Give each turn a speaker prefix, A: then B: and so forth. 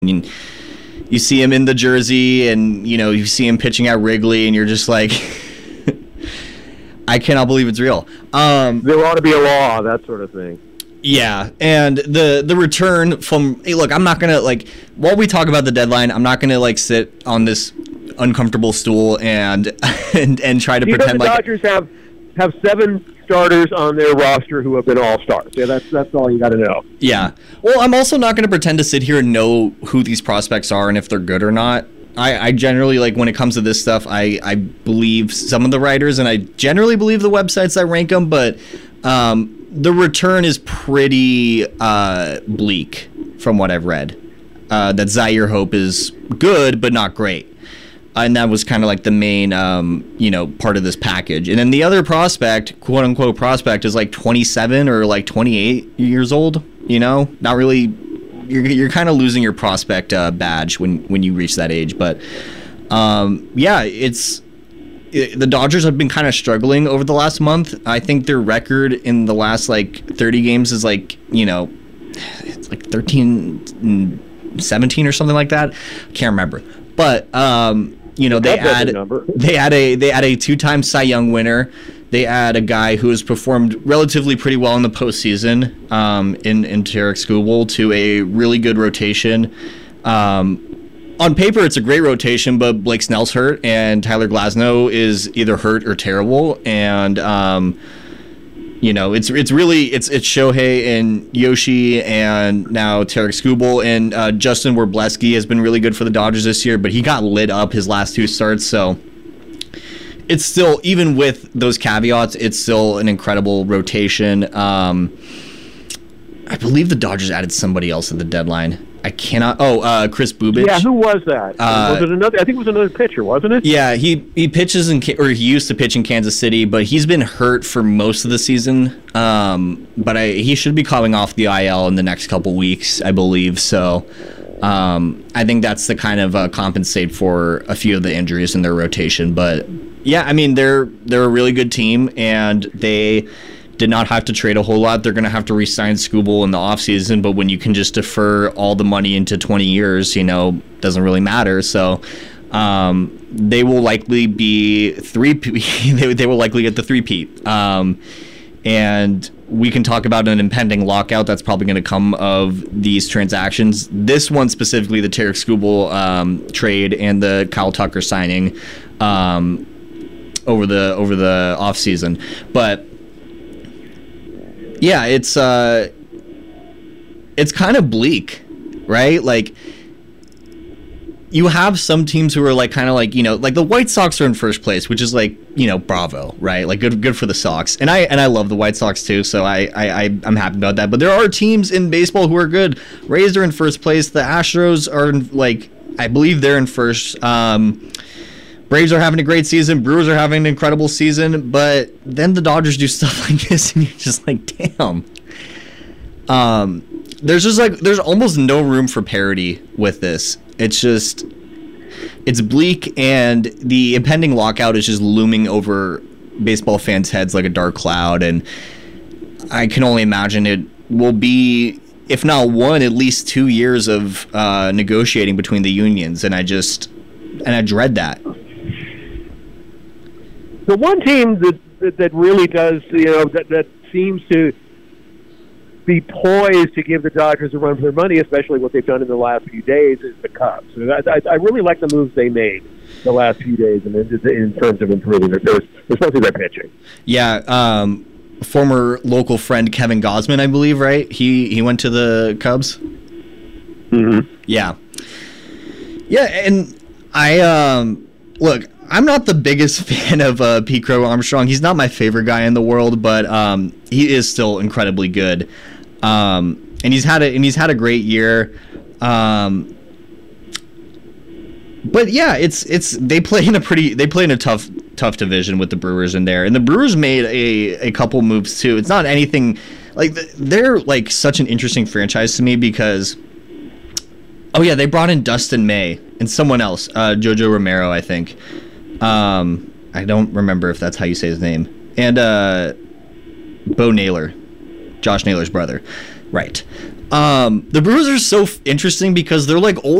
A: mean, you see him in the jersey, and you see him pitching at Wrigley, and you're just like, I cannot believe it's real.
B: There ought to be a law, that sort of thing.
A: Yeah, and the return from, hey, look, I'm not gonna, like, while we talk about the deadline, I'm not gonna, like, sit on this uncomfortable stool and try to pretend
B: the
A: like
B: Dodgers have 7 starters on their roster who have been all-stars. Yeah, that's all you got to know.
A: Yeah. Well, I'm also not going to pretend to sit here and know who these prospects are and if they're good or not. I generally, like, when it comes to this stuff, I believe some of the writers, and I generally believe the websites that rank them, but the return is pretty bleak from what I've read. That Zaire Hope is good, but not great. And that was kind of like the main, part of this package. And then the other prospect, quote unquote prospect, is like 27 or like 28 years old. Not really. You're kind of losing your prospect badge when you reach that age. But the Dodgers have been kind of struggling over the last month. I think their record in the last like 30 games is like, it's like 13-17 or something like that. Can't they had a 2-time Cy Young winner. They add a guy who has performed relatively pretty well in the postseason in Tarik Skubal to a really good rotation. On paper, it's a great rotation, but Blake Snell's hurt, and Tyler Glasnow is either hurt or terrible. And it's Shohei and Yoshi, and now Tarik Skubal, and Justin Werbleski has been really good for the Dodgers this year, but he got lit up his last 2 starts, so it's still, even with those caveats, it's still an incredible rotation. I believe the Dodgers added somebody else at the deadline. I cannot. Chris Bubich.
B: Yeah, who was that? Was it another? I think it was another pitcher, wasn't it?
A: Yeah, he pitches he used to pitch in Kansas City, but he's been hurt for most of the season. But he should be coming off the IL in the next couple weeks, I believe. So, I think that's to kind of compensate for a few of the injuries in their rotation. But yeah, I mean they're a really good team, and they did not have to trade a whole lot. They're going to have to re-sign Skubal in the offseason, but when you can just defer all the money into 20 years, doesn't really matter. So they will likely be they will likely get the three-peat. And we can talk about an impending lockout that's probably going to come of these transactions. This one specifically, the Tarik Skubal trade and the Kyle Tucker signing over the offseason. But yeah, it's kind of bleak, right? Like, you have some teams who are like kind of like, like the White Sox are in first place, which is like, bravo, right? Like good for the Sox. And I love the White Sox too, so I'm happy about that. But there are teams in baseball who are good. Rays are in first place. The Astros are I believe they're in first. Braves are having a great season. Brewers are having an incredible season. But then the Dodgers do stuff like this, and you're just like, damn. There's almost no room for parity with this. It's bleak, and the impending lockout is just looming over baseball fans' heads like a dark cloud. And I can only imagine it will be, if not one, at least 2 years of negotiating between the unions. And I dread that.
B: The one team that really does, that seems to be poised to give the Dodgers a run for their money, especially what they've done in the last few days, is the Cubs. I really like the moves they made the last few days in terms of improving especially their pitching.
A: Yeah, former local friend Kevin Gausman, I believe, right? He went to the Cubs.
B: Mm-hmm.
A: Yeah, and I look. I'm not the biggest fan of Pete Crow Armstrong. He's not my favorite guy in the world, but he is still incredibly good. And he's had a great year. But yeah, they play in a tough division with the Brewers in there. And the Brewers made a couple moves too. It's not anything like they're like such an interesting franchise to me because they brought in Dustin May and someone else, Jojo Romero, I think. I don't remember if that's how you say his name. And Bo Naylor, Josh Naylor's brother. Right. The Brewers are so interesting because they're like old